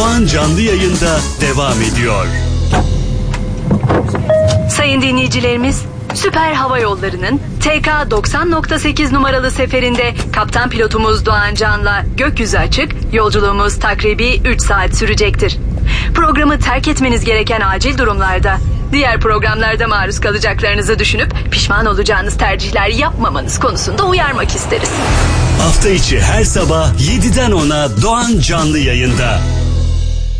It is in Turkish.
Doğan Canlı Yayında devam ediyor. Sayın dinleyicilerimiz, Süper Hava Yolları'nın TK 90.8 numaralı seferinde kaptan pilotumuz Doğan Can'la gökyüzü açık, yolculuğumuz takribi 3 saat sürecektir. Programı terk etmeniz gereken acil durumlarda, diğer programlarda maruz kalacaklarınızı düşünüp pişman olacağınız tercihler yapmamanız konusunda uyarmak isteriz. Hafta içi her sabah 7'den 10'a Doğan Canlı Yayında.